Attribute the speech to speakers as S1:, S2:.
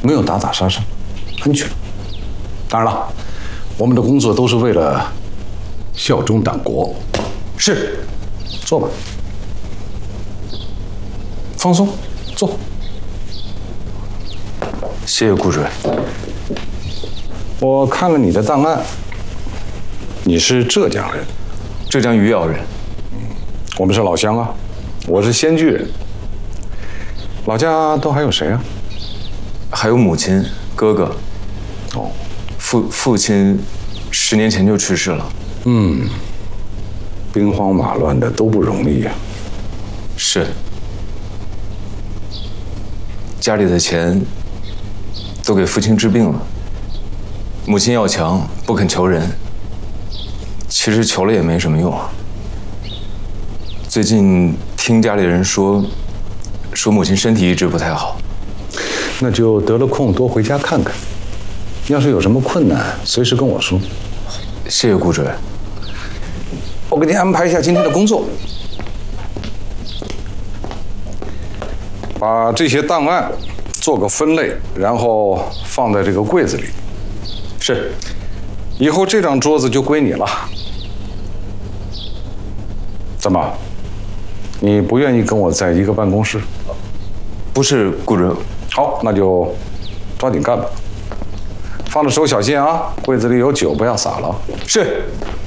S1: 没有打杀伤，安全。当然了，我们的工作都是为了效忠党国。是，坐吧，放松，坐。
S2: 谢谢顾主任。
S1: 我看了你的档案，你是浙江人，
S2: 浙江余姚人。
S1: 我们是老乡啊，我是仙居人。老家都还有谁啊？
S2: 还有母亲、哥哥。
S1: 哦，
S2: 父亲10年前就去世了。
S1: 兵荒马乱的都不容易呀。
S2: 是。家里的钱都给父亲治病了，母亲要强，不肯求人。其实求了也没什么用。最近听家里人说母亲身体一直不太好。
S1: 那就得了空多回家看看。要是有什么困难，随时跟我说。
S2: 谢谢顾主任。
S1: 我给你安排一下今天的工作，把这些档案做个分类，然后放在这个柜子里。是，以后这张桌子就归你了。怎么？你不愿意跟我在一个办公室？
S2: 不是，顾主任。
S1: 好，那就抓紧干吧。放着手小心啊，柜子里有酒，不要洒了。
S2: 是。